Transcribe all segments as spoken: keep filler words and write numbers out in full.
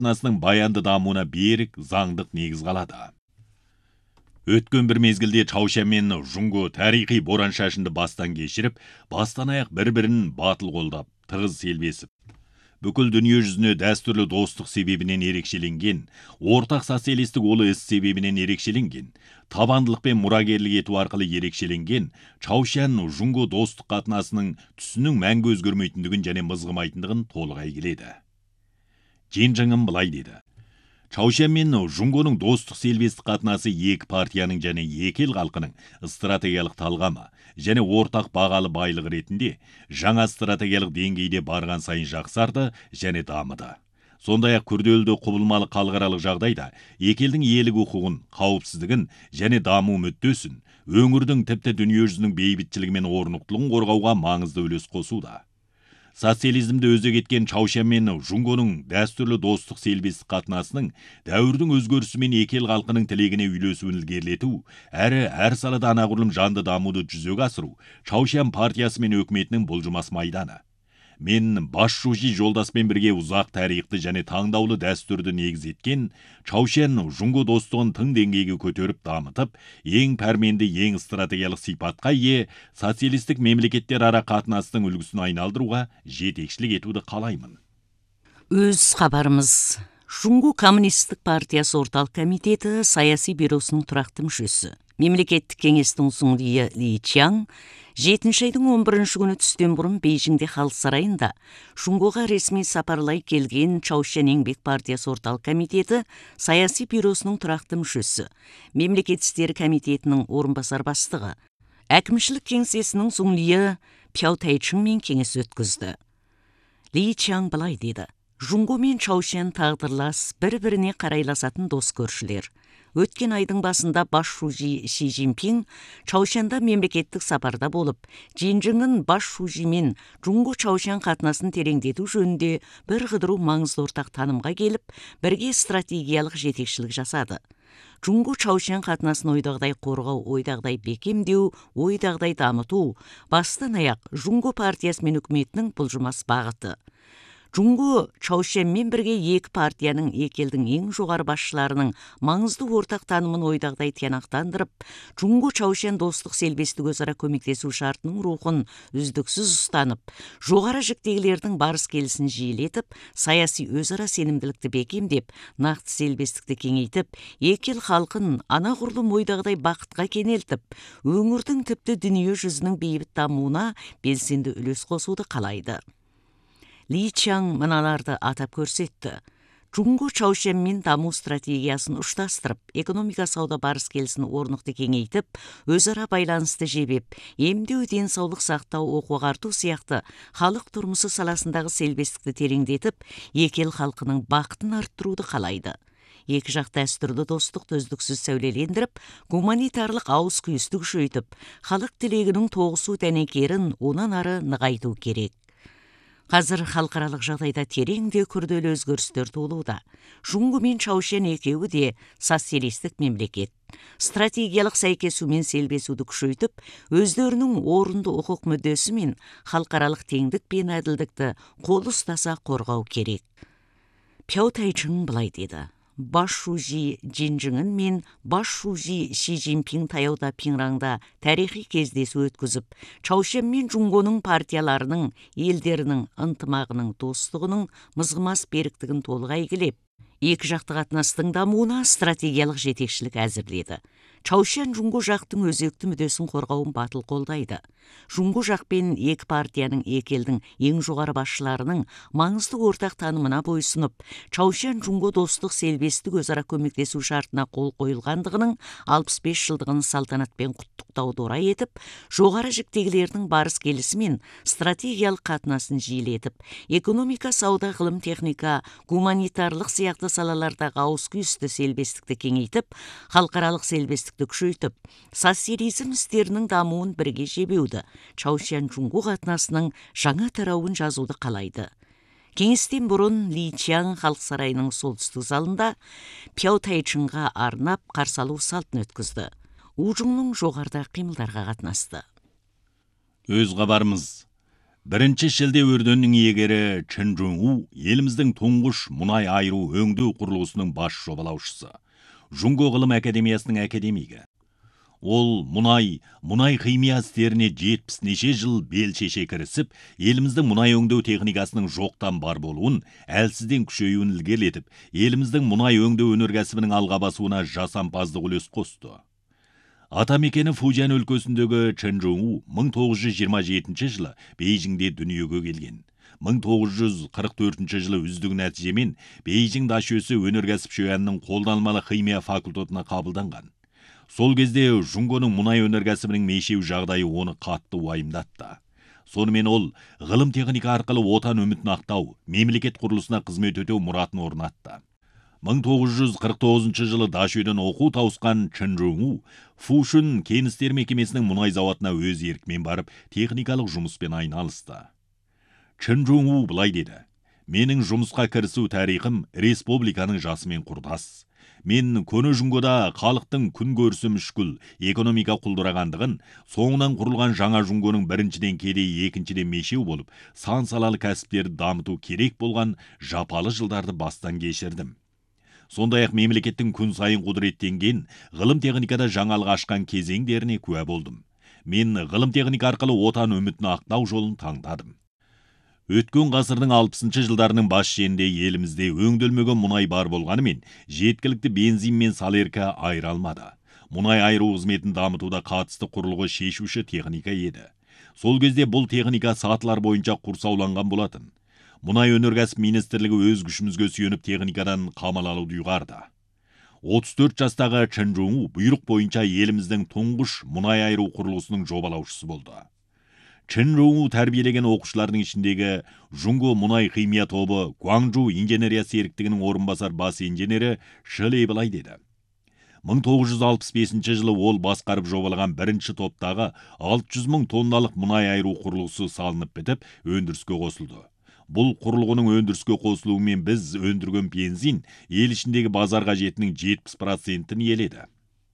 қатынасының баянды дамуына берік заңдық негіз қалады. Өткен бір мезгілде Чаушан мен Жунго тарихи боран шашынды бастан кешіріп, бастан аяқ бір-бірін батыл қолдап, тығыз селбесіп, бүкіл дүние жүзіне дәстүрлі достық себебінен ерекшеленген, ортақ социалистік олы іс себебінен ерекшеленген, табандылық пен мұрагерлік ету арқылы ерекшеленген Чаушан-Жунго достық қатынасының түсінің мәңгі өзгермейтіндігін және мызғымайтындығын толығай келеді. Жин Жыңым былай деді: Чаушан мен Жунгоның достық селбестік қатынасы екі партияның және екі ел халқының стратегиялық талғамы және ортақ бағалы байлық ретінде жаңа стратегиялық деңгейде барған сайын жақсарды және дамыды. Сондай-ақ күрделі құбылмалы халықаралық жағдайда екі елдің иелік құқығын, қауіпсіздігін және даму мүддесін, өңірдің тіпті дүние жүзінің бейбітшілігі мен орнықтылығын қорғауға маңызды үлес қосуда. Социализмді өзек еткен Чаушан мен Жунгоның дәстүрлі достық селбестік қатынасының дәуірдің өзгерісі мен екі ел халқының тілегіне үйлесуін ілгерілету, әрі әр салада анағұрлым жанды дамуды жүзеге асыру Чаушан партиясы мен өкіметінің бұлжымас майданы. Мен бас шужи жолдаспен бірге ұзақ тарихты және таңдаулы дәстүрді негіз еткен Чаушан-Жунго достығын тың деңгейге көтеріп дамытып, ең пәрменді, ең стратегиялық сипатқа ие социалистік мемлекеттер ара қатынастың үлгісін айналдыруға жетекшілік етуді қалаймын. Өз хабарымыз. Жунго коммунистік партиясы орталық комитеті саяси бюросының тұрақты мүшесі, мемлекеттік кеңестің ұсынылыйы Ли Чаң жетінші айдың он бірінші күні түстен бұрын Бейжіңде халық сарайында Жунгоға ресми сапарлай келген Чаушан еңбек партиясы орталық комитеті саяси бюросының тұрақты мүшесі, мемлекет істері комитетінің орынбасар бастығы, әкімшілік кеңсесінің ұсынылыйы Пяу Тайчыңмен кеңес өткізді. Ли Чаң былай деді: Жунго мен Чаушан тағдырлас, бір-біріне қарайласатын дос көршілер. Өткен айдың басында бас шужи Ши Цзиньпин Чаушанда мемлекеттік сапарда болып, Жинжыңын бас шужимен Жунго-Чаушан қатынасын тереңдету жөнінде бір қыдыру маңызды ортақ танымға келіп, бірге стратегиялық жетекшілік жасады. Жунго-Чаушан қатынасын ойдағдай қорғау, ойдағдай бекемдеу, ойдағдай дамыту бастан аяқ Жунго партиясы мен үкіметінің бұлжымас бағыты. Жунго Чаушанмен бірге екі партияның, екі елдің ең жоғары басшыларының маңызды ортақ танымын ойдағдай тиянақтандырып, Жунго-Чаушан достық селбестік өзара көмектесу шартының рухын үздіксіз ұстанып, жоғары жіктегілердің барыс келісін жиілетіп, саяси өзара сенімділікті бекемдеп, нақты селбестікті кеңейтіп, екі ел халқын анағұрлым ойдағдай бақытқа кенелтіп, өңірдің тіпті дүние жүзінің бейбіт дамуына белсенді үлес қосуды қалайды. Ли Чаң мыналарды атап көрсетті. Жунго-Чаушанмен даму стратегиясын ұштастырып, экономика сауда барыс келісін орнықты кеңейтіп, өзара байланысты жебеп, емдеу, денсаулық сақтау, оқу-ағарту сияқты халық тұрмысы саласындағы селбестікті тереңдетіп, екі ел халқының бақытын арттыруды қалайды. Екі жақ дәстүрлі достықты үздіксіз сәулелендіріп, гуманитарлық ауыз күйісті күшейтіп, халық тілегінің тоғысу дәнекерін онан ары нығайту керек. Қазір халықаралық жағдайда терең де күрделі өзгерістер туылуда. Жунго мен Чаушан екеуі де социалистік мемлекет. Стратегиялық сәйкесу мен селбесуді күшейтіп, өздерінің орынды құқық мүддесі мен халықаралық теңдік пен әділдікті қол ұстаса қорғау керек. Пяу Тайчың былай деді: Бас шужи Жинжыңын мен бас шужи Ши Цзиньпин таяуда Пиңраңда тарихи кездесу өткізіп, Чаушан мен Жунгоның партияларының, елдерінің ынтымағының, достығының мызғымас беріктігін толық әйгілеп, екі жақты қатынастың дамуына стратегиялық жетекшілік әзірледі. Чаушан Жунго жақтың өзекті мүддесін қорғауын батыл қолдайды. Жунго жақ пен екі партияның, екі елдің ең жоғары басшыларының маңызды ортақ танымына бойсынып, Чаушан Жунго достық селбестік өзара көмектесу шартына қол қойылғандығының алпыс бес жылдығын салтанатпен құттықтауды орай етіп, жоғары жіктегілердің барыс келісі мен стратегиялық қатынасын жиілетіп, экономика, сауда, ғылым, техника, гуманитарлық сияқты салалардағы ауыз күйісті селбестікті кеңейтіп, халықаралық селбестік күшейтіп, социализм істерінің дамуын бірге жебеуді, Чаушан-Жунго қатынасының жаңа тарауын жазуды қалайды. Кеңестен бұрын Ли Чаң халық сарайының солтүстік залында Пяу Тайчыңға арнап қарсы алу салтын өткізді. Ужыңның жоғарда қимылдарға қатынасты. Өз хабарымыз. Бірінші шілде өрденнің иегері Чын Жун У еліміздің тұңғыш мұнай айыру өңдеу құрылысының бас жобалаушысы. Жунго ғылым академиясының академигі. Ол мұнай, мұнай химия істеріне жетпіс неше жыл бел шеше кірісіп, еліміздің мұнай өңдеу техникасының жоқтан бар болуын, әлсізден күшеюін ілгерілетіп, еліміздің мұнай өңдеу өнеркәсібінің алға басуына жасампаздық үлес қосты. Атамекені Фужан өлкесіндегі Чын Жун У мың тоғыз жүз жиырма жетінші жылы Бейжіңде дүниеге келген. мың тоғыз жүз қырық төртінші жылы үздік нәтижемен Бейжің дашөсі өнеркәсіп шөянның қолданылмалы химия факультетіне қабылданған. Сол кезде Жунгоның мұнай өнеркәсібінің мешеу жағдайы оны қатты уайымдатты. Сонымен ол ғылым техника арқылы отан үмітін ақтау, мемлекет құрылысына қызмет өтеу мұратын орнатты. мың тоғыз жүз қырық тоғызыншы жылы Дашөден оқу тауысқан Чын Жун У Фушун кен істер мекемесінің мұнай зауытына өз еркімен барып, техникалық жұмыспен айналысты. Чын Жун У былай деді: "Менің жұмысқа кірісу тарихым республиканың жасымен құрдас. Мен көне Жунгода халықтың күн көрісі мүшкіл, экономика құлдырағандығын, соңынан құрылған жаңа Жунгоның біріншіден кедей, екіншіден мешеу болып, сан салалы кәсіптерді дамыту керек болған жапалы жылдарды бастан кешірдім. Сондай-ақ мемлекеттің күн сайын құдыреттенген ғылым техникада жаңалық ашқан кезеңдеріне куә болдым. Мен ғылым техника арқылы отан үмітін ақтау жолын таңдадым. Өткен ғасырдың алпысыншы жылдарының бас шенінде елімізде өңделмеген мұнай бар болғанымен, жеткілікті бензин мен салерка айыра алмады. Мұнай айыру қызметін дамытуда қатысты құрылғы шешуші техника еді. Сол кезде бұл техника сатылар бойынша құрсауланған болатын. Мұнай өнеркәсіп министрлігі өз күшімізге сүйеніп техникадан қамал алуды ұйғарды. отыз төрт жастағы Чын Жун У бұйрық бойынша еліміздің тұңғыш мұнай айыру құрылысының жобалаушысы болды. Чын Жун У тәрбиелеген оқушылардың ішіндегі Жунго мұнай химия тобы Гуанчжоу инженерия серіктігінің орынбасар бас инженері Шилей былай деді: мың тоғыз жүз алпыс бесінші жылы ол басқарып жобалаған бірінші топтағы алты жүз мың тонналық мұнай айыру құрылысы салынып бітіп, өндіріске қосылды. Бұл құрылғының өндіріске қосылуымен біз өндірген бензин ел ішіндегі базар қажетінің жетпіс процентін иеледі.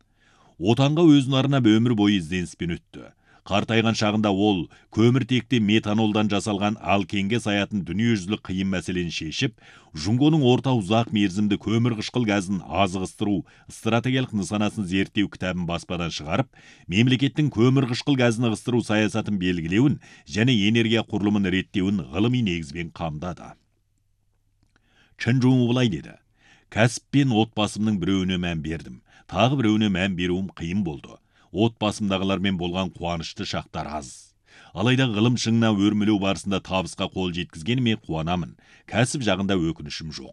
Отанға өзін арнап өмір бойы ізденіспен өтті. Қартайған шағында ол көміртекте метанолдан жасалған алкенге саятын дүниежүзілік қиын мәселені шешіп, Жунгоның орта ұзақ мерзімді көмір қышқыл газын азығыстыру стратегиялық нысанасын зерттеу кітабын баспадан шығарып, мемлекеттің көмір қышқыл газын ығыстыру саясатын белгілеуін және энергия құрылымын реттеуін ғылыми негізбен қамдады. Чын Жун У былай деді: "Кәсіп пен отбасымның біреуіне мән бердім, тағы біреуіне мән беруім қиын болды. Отбасымдағылармен болған қуанышты шақтар аз. Алайда ғылым шыңына өрмелеу барысында табысқа қол жеткізгеніме қуанамын. Кәсіп жағында өкінішім жоқ."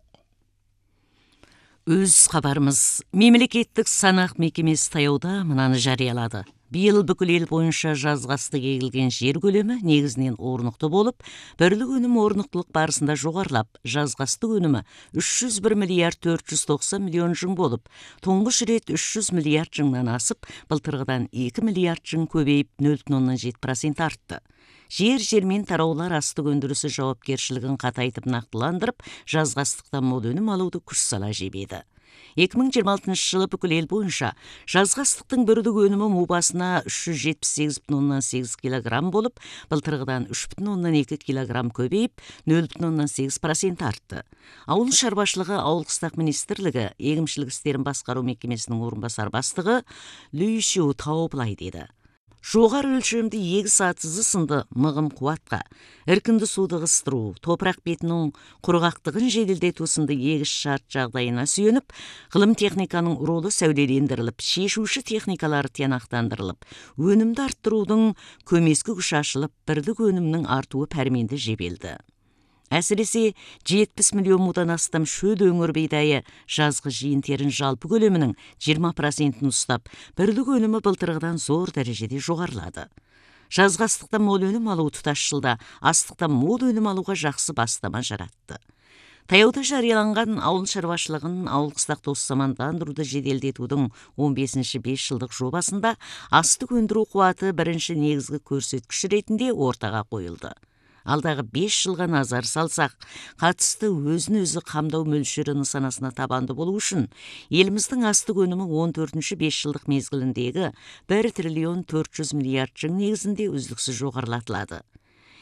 Өз хабарымыз мемлекеттік санақ мекемесі таяуда мынаны жариялады. Биыл бүкіл ел бойынша жазғасты егілген жер көлемі негізінен орнықты болып, бірлік өнім орнықтылық барысында жоғарылап, жазғасты өнімі үш жүз бір миллиард төрт жүз тоқсан миллион жың болып, тұңғыш рет үш жүз миллиард жыңнан асып, былтырғыдан екі миллиард жың көбейіп нөл бүтін оннан жеті процент артты. Жер жермен тараулар астық өндірісі жауапкершілігін қатайтып нақтыландырып, жазғастықтан мол өнім алуды күш сала жебеді. екі мың жиырма алтыншы жылы бүкіл ел бойынша жазғастықтың бірдік өнімі му басына үш жүз жетпіс сегіз бүтін оннан сегіз килограмм болып, былтырғыдан үш бүтін оннан екі килограмм көбейіп, нөл бүтін оннан сегіз процент артты. Ауыл шаруашылығы ауыл қыстақ министрлігі егіншілік істерін басқару мекемесінің орынбасар бастығы Лю Шу Тау былай деді: "Жоғары өлшемді егіс атызы сынды мығым қуатқа, іркінді суды ығыстыру, топырақ бетінің құрғақтығын жеделдету сынды егіс шарт жағдайына сүйеніп, ғылым техниканың ролы сәулелендіріліп, шешуші техникалары тиянақтандырылып, өнімді арттырудың көмескі күші ашылып, бірлік өнімнің артуы пәрменді жебелді. Әсіресе жетпіс миллион мудан астам шөд өңір бидайы жазғы жиын-терін жалпы көлемінің жиырма процентін ұстап, бірлік өнімі былтырғыдан зор дәрежеде жоғарылады. Жазғы астықтан мол өнім алу тұтас жылда астықтан мол өнім алуға жақсы бастама жаратты. Таяуда жарияланған ауыл шаруашылығын ауыл қыстақ тоспамандандыруды жеделдетудің он бесінші бес жылдық жобасында астық өндіру қуаты бірінші негізгі көрсеткіш ретінде ортаға қойылды. Алдағы бес жылға назар салсақ, қатысты өзін-өзі қамдау мөлшері нысанасына табанды болу үшін, еліміздің астық өнімі он төртінші бес жылдық мезгіліндегі бір триллион төрт жүз миллиард жың негізінде үздіксіз жоғарылатылады.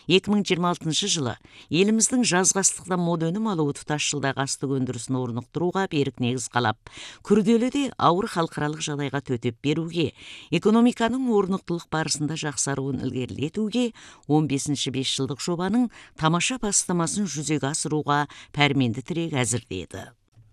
эки миң жыйырма алтынчы жылы еліміздің жазғы астықтан мол өнім алуы тұтас жылдағы астық өндірісін орнықтыруға берік негіз қалап, күрделі де ауыр халықаралық жағдайға төтеп беруге, экономиканың орнықтылық барысында жақсаруын ілгерілетуге, он бесінші бес жылдық жобаның тамаша бастамасын жүзеге асыруға пәрменді тірек әзірледі.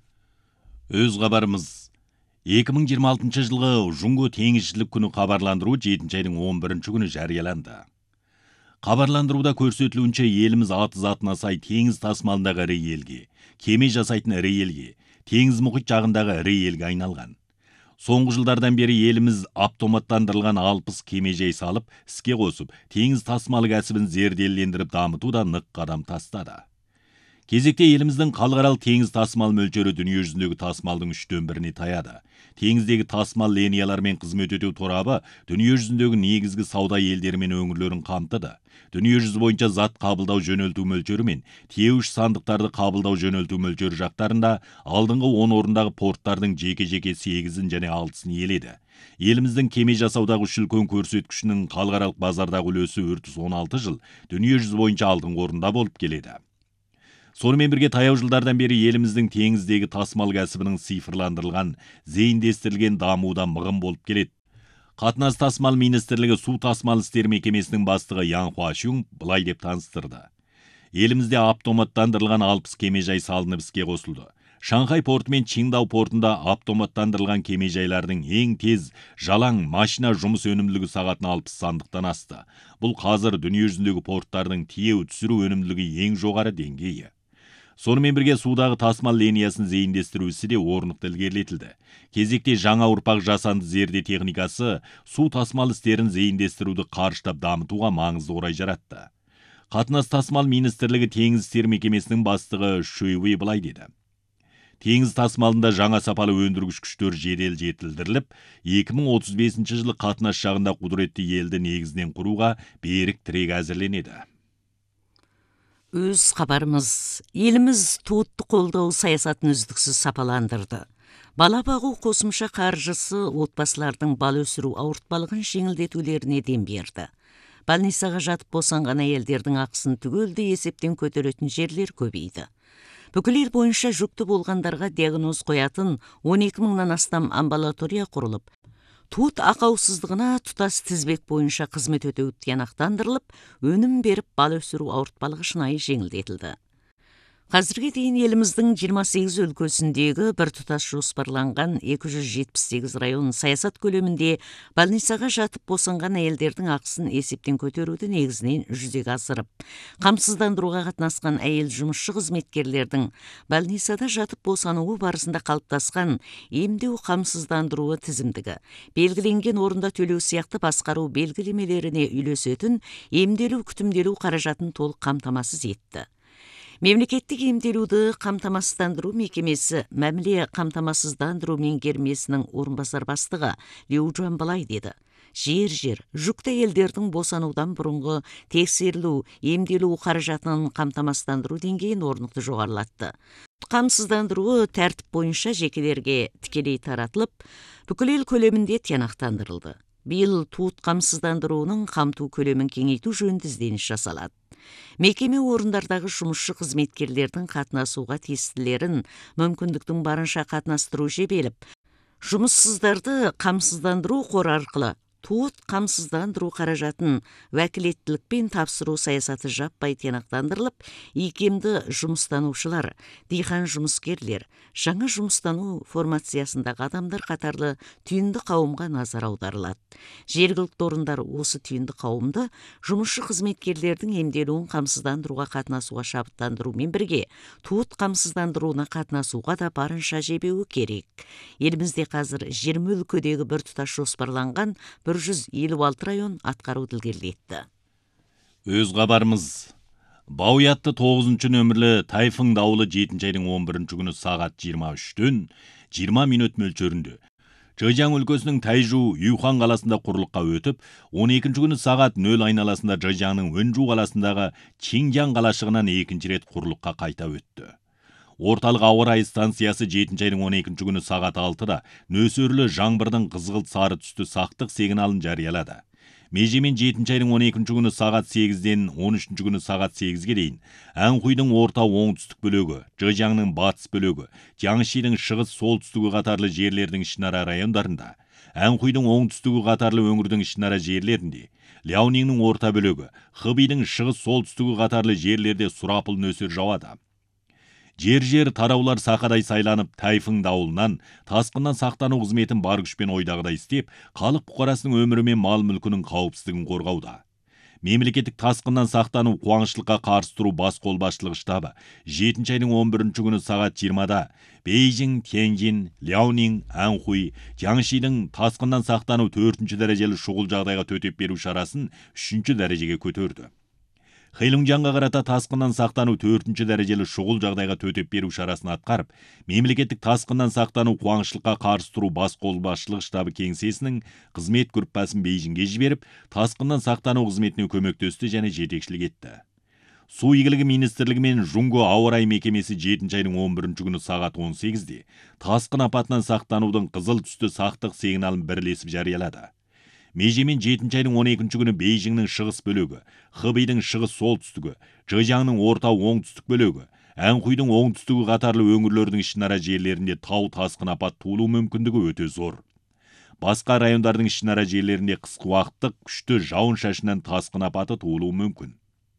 Өз хабарымыз. эки миң жыйырма алтынчы жылғы Жунго теңізшілік күні хабарландыру жетінші айдың он бірінші күні жарияланды. Хабарландыруда көрсетілуінше еліміз аты затына сай теңіз тасымалындағы ірі елге, кеме жасайтын ірі елге, теңіз мұхит жағындағы ірі елге айналған. Соңғы жылдардан бері еліміз автоматтандырылған алпыс кемежай салып, іске қосып, теңіз тасымалы кәсібін зерделендіріп дамытуда нық қадам тастады. Кезекте еліміздің халықаралық теңіз тасымал мөлшері дүние жүзіндегі тасымалдың үштен біріне таяды. Теңіздегі тасымал линияларымен қызмет ету торабы дүние жүзіндегі негізгі сауда елдері мен өңірлерін қамтыды. Дүние жүзі бойынша зат қабылдау жөнелту мөлшері мен тиеуіш сандықтарды қабылдау жөнелту мөлшері жақтарында алдыңғы он орындағы порттардың жеке-жеке сегізін және алтысын иеледі. Еліміздің кеме жасаудағы үш үлкен көрсеткішінің халықаралық базардағы үлесі өртүз он алты жыл дүние жүзі бойынша алдыңғы орында болып келеді. Сонымен бірге таяу жылдардан бері еліміздің теңіздегі тасымал кәсібінің цифрландырылған, зейіндестірілген дамуда мығым болып келеді. Қатынас тасымал министрлігі су тасымал істері мекемесінің бастығы Ян Хуашюн былай деп таныстырды. Елімізде автоматтандырылған алпыс кемежай салынып іске қосылды. Шанхай порты мен Чиндау портында автоматтандырылған кемежайлардың ең тез жалаң машина жұмыс өнімділігі сағатына алпыс сандықтан асты. Бұл қазір дүние жүзіндегі порттардың тиеу түсіру өнімділігі ең жоғары деңгейі. Сонымен бірге судағы тасымал линиясын зейіндестіру ісі де орнықты ілгерілетілді. Кезекте жаңа ұрпақ жасанды зерде техникасы су тасымал істерін зейіндестіруді қарыштап дамытуға маңызды орай жаратты. Қатынас тасымал министрлігі теңіз істері мекемесінің бастығы Шуйвей былай деді. Теңіз тасымалында жаңа сапалы өндіргіш күштер жедел жетілдіріліп, екі мың отыз бесінші жылы қатынас жағында құдіретті елді негізінен құруға берік тірек әзірленеді. Өз хабарымыз. Еліміз туытты қолдау саясатын үздіксіз сапаландырды. Бала бағу қосымша қаржысы отбасылардың бал өсіру ауыртпалығын жеңілдетулеріне дем берді. Больницаға жатып босанған әйелдердің ақысын түгелді есептен көтеретін жерлер көбейді. Бүкіл ел бойынша жүкті болғандарға диагноз қоятын он екі мыңнан астам амбулатория құрылып, туыт ақаусыздығына тұтас тізбек бойынша қызмет өтеуі тиянақтандырылып, өнім беріп бал өсіру ауыртпалығы шынайы жеңілдетілді. Қазірге дейін еліміздің жиырма сегіз өлкесіндегі бір тұтас жоспарланған екі жүз жетпіс сегіз район саясат көлемінде больницаға жатып босанған әйелдердің ақысын есептен көтеруді негізінен жүзеге асырып, қамсыздандыруға қатынасқан әйел жұмысшы қызметкерлердің больницада жатып босануы барысында қалыптасқан емдеу қамсыздандыруы тізімдігі, белгіленген орында төлеу сияқты басқару белгілемелеріне үйлесетін емделу күтімделу қаражатын толық қамтамасыз етті. Мемлекеттік емделуді қамтамасыздандыру мекемесі мәміле қамтамасыздандыру меңгермесінің орынбасар бастығы Лю Жуан былай деді. Жер-жер жүкті әйелдердің босанудан бұрынғы тексерілу, емделу қаражатының қамтамасыздандыру деңгейін орнықты жоғарылатты. Қамсыздандыруы тәртіп бойынша жекелерге тікелей таратылып, бүкіл ел көлемінде тиянақтандырылды. Биыл туыт қамсыздандыруының қамту көлемін кеңейту жөнінде ізденіс жасалады. Мекеме орындардағы жұмысшы қызметкерлердің қатынасуға тиістілерін мүмкіндіктің барынша қатынастыру жебеліп, жұмыссыздарды қамсыздандыру қоры арқылы туыт қамсыздандыру қаражатын уәкілеттілікпен тапсыру саясаты жаппай тиянақтандырылып, икемді жұмыстанушылар, диқан жұмыскерлер, жаңа жұмыстану формациясындағы адамдар қатарлы түйінді қауымға назар аударылады. Жергілікті орындар осы түйінді қауымды жұмысшы қызметкерлердің емделуін қамсыздандыруға қатынасуға шабыттандырумен бірге, туыт қамсыздандыруына қатынасуға да барынша жебеуі керек. Елімізде қазір жиырма өлкедегі бір тұтас жоспарланған бір жүз елу алты район атқаруды ілгерілетті. Өз хабарымыз. Бауятты тоғызыншы нөмірлі тайфун дауылы жетінші айдың он бірінші күні сағат жиырма үштен жиырма минут мөлшерінде Зhejiang өлкесінің Тайжу Юхан қаласында құрлыққа өтіп, он екінші күні сағат нөл айналасында Zhejiangның Өнжу қаласындағы Чинжан қалашығынан екінші рет құрлыққа қайта өтті. Орталық ауа райы станциясы жетінші айдың он екінші күні сағат алтыда нөсерлі жаңбырдың қызғылт сары түсті сақтық сигналын жариялады. Межемен жетінші айдың он екінші күні сағат сегізден он үшінші күні сағат сегізге дейін Анхуйдың орта оңтүстік бөлігі, Жыжаңның батыс бөлігі, Jiangxiдің шығыс солтүстігі қатарлы жерлердің ішінара райондарында, Анхуйдың оңтүстігі қатарлы өңірдің ішінара жерлерінде, Ляониннің орта бөлігі, Хыбидің шығыс солтүстігі қатарлы жерлерде сұрапыл нөсер жауады. Жер-жер тараулар сақадай сайланып, тайфун дауылынан, тасқыннан сақтану қызметін бар күшпен ойдағыдай істеп, халық бұқарасының өмірі мен мал-мүлкінің қауіпсіздігін қорғауда. Мемлекеттік тасқыннан сақтану қуаңшылыққа қарсы тұру бас қолбасшылығы штабы жетінші айдың он бірінші күні сағат жиырмада Бейжің, Тяньжин, Ляонин, Анхуй, Jiangxiдің тасқыннан сақтану төртінші дәрежелі шұғыл жағдайға төтеп беру шарасын үшінші дәрежеге көтерді. Хэйлунжанға қарата тасқыннан сақтану төртінші дәрежелі шұғыл жағдайға төтеп беру шарасын атқарып, мемлекеттік тасқыннан сақтану қуаңшылыққа қарсы тұру бас қолбасшылық штабы кеңсесінің қызмет группасын Бейжіңге жіберіп, тасқыннан сақтану қызметіне көмектесті және жетекшілік етті. Су игілігі министрлігі мен Жунго ауа райы мекемесі жетінші айдың он бірінші күні сағат он сегізде тасқын апатынан сақтанудың қызыл түсті сақтық сигналын бірлесіп жариялады. Межемен жетінші айдың он екінші күні Бейжіңнің шығыс бөлігі, Хыбидің шығыс солтүстігі, Жыжаңның орта оңтүстік бөлігі, Анхуйдың оңтүстігі қатарлы өңірлердің ішінара жерлерінде тау тасқын апат туылу мүмкіндігі өте зор. Басқа райондардың ішінара жерлерінде қысқы уақыттық күшті жауын шашыннан тасқын апаты туылуы мүмкін.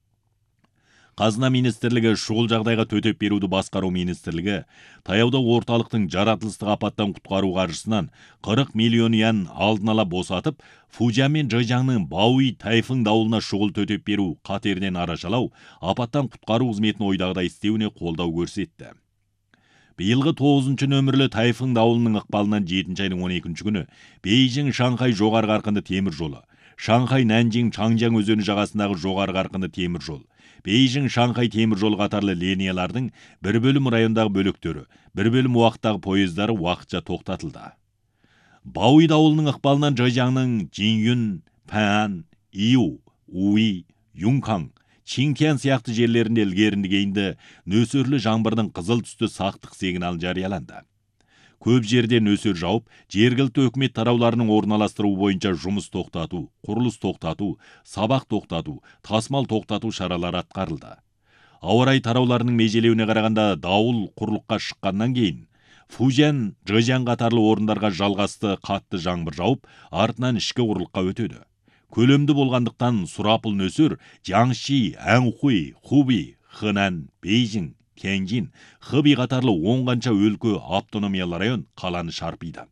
Қазына министрлігі шұғыл жағдайға төтеп беруді басқару министрлігі таяуда орталықтың жаратылыстық апаттан құтқару қаржысынан қырық миллион ян алдын ала босатып, Фужан мен Жыжаңның Бауи тайфун дауылына шұғыл төтеп беру, қатерден арашалау, апаттан құтқару қызметін ойдағыдай істеуіне қолдау көрсетті. Биылғы тоғызыншы нөмірлі тайфун дауылының ықпалынан жетінші айдың он екінші күні Бейжің Шанхай жоғары қарқынды темір жолы, Шанхай Нанжин Чаңжаң өзені жағасындағы жоғары қарқынды темір жол, Бейжің Шанхай темір жол қатарлы линиялардың бір бөлім райондағы бөліктері, бір бөлім уақыттағы пойыздары уақытша тоқтатылды. Бауи дауылының ықпалынан Жыжаңның Жинюн, Пан, Иу, Уи, Юнкаң, Чинкян сияқты жерлерінде ілгерінді кейінді нөсерлі жаңбырдың қызыл түсті сақтық сигналын жарияланды. Көп жерде нөсер жауып, жергілікті өкімет тарауларының орналастыру бойынша жұмыс тоқтату, құрылыс тоқтату, сабақ тоқтату, тасымал тоқтату шаралары атқарылды. Ауа райы тарауларының межелеуіне қарағанда дауыл құрлыққа шыққаннан кейін, Фужан, Жыжаң қатарлы орындарға жалғасты қатты жаңбыр жауып, артынан ішкі құрлыққа өтеді. Көлемді болғандықтан сұрапыл нөсер Jiangxi, Анхуй, Хуби, Хэнан, Бейжің, Тяньжин, Хыби қатарлы оңғанша өлкі автономиялы район қаланы шарпиды.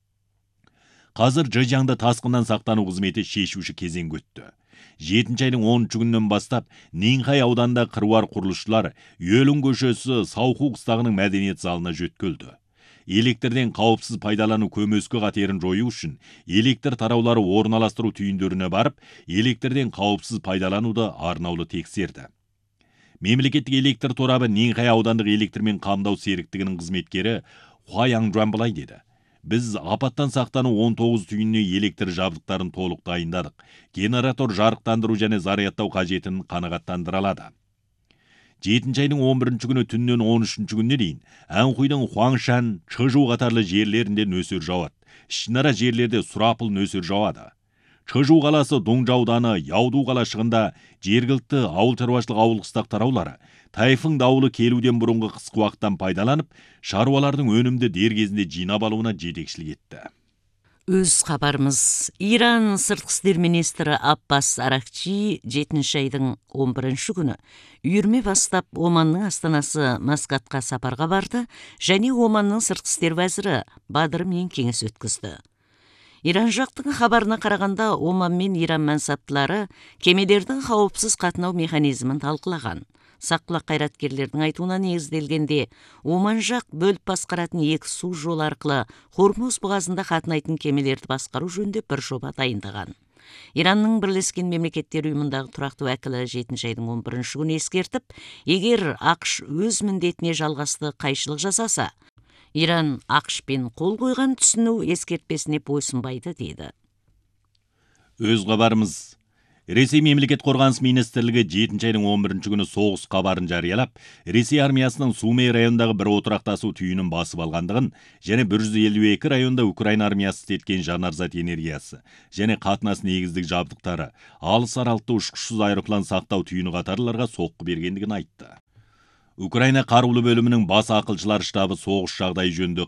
Қазір Жыжаңда тасқыннан сақтану қызметі шешуші кезең өтті. жетінші айдың оныншы күнінен бастап Нинхай ауданында қыруар құрылысшылар Өлің көшесі Сауху қыстағының мәдениет залына жөткелді. Электрден қауіпсіз пайдалану көмескі қатерін жою үшін электр тараулары орналастыру түйіндеріне барып, электрден қауіпсіз пайдалануды арнаулы тексерді. Мемлекеттік электр торабы Нинхай аудандық электрмен қамдау серіктігінің қызметкері Хуа Яңжуан былай деді. Біз апаттан сақтану он тоғыз түйініне электр жабдықтарын толық дайындадық. Генератор жарықтандыру және зарядтау қажетін қанағаттандыра алады. жетінші айдың он бірінші күні түннен он үшінші күніне дейін Анхуйдың Хуаңшан, Чжу қатарлы жерлерінде нөсер жауады. Ішінара жерлерде сұрапыл нөсер жауады. Чжу қаласы Доңжа ауданы Яуду қалашығында жергілікті ауыл шаруашылық ауыл қыстақ тараулары тайфун дауылы келуден бұрынғы қысқы уақыттан пайдаланып, шаруалардың өнімді дер кезінде жинап алуына жетекшілік етті. Өз хабарымыз. Иран сыртқы істер министрі Аббас Аракчи жетінші айдың он бірінші күні үйірме бастап Оманның астанасы Маскатқа сапарға барды және Оманның сыртқы істер вәзірі Бадрмен кеңес өткізді. Иран жақтың хабарына қарағанда Оман мен Иран мәнсаптылары кемелердің қауіпсіз қатынау механизмін талқылаған. Сақлақ қайраткерлердің айтуына негізделгенде, Оман жақ бөліп басқаратын екі су жол арқылы Хормуз бұғазында қатынайтын кемелерді басқару жөнінде бір жоба дайындаған. Иранның Бірлескен Мемлекеттер ұйымындағы тұрақты уәкілі жетінші айдың он бірінші күні ескертіп, егер ақш өз міндетіне жалғасты қайшылық жасаса, Иран ақшпен қол қойған түсіну ескертпесіне бойсынбайды дейді. Өз хабарымыз. Ресей мемлекет қорғаныс министрлігі жетінші айдың он бірінші күні соғыс хабарын жариялап, Ресей армиясының Сумей райондағы бір отырақтасу түйінін басып алғандығын, және бір жүз елу екі районда Украина армиясы істеткен жанарзат энергиясы, және қатынас негіздік жабдықтары, алыс аралықты ұшқышсыз аэроплан сақтау түйіні қатарларға соққы бергендігін айтты. Украина қарулы бөлімінің бас ақылшылар штабы соғыс жағдайы жөнінде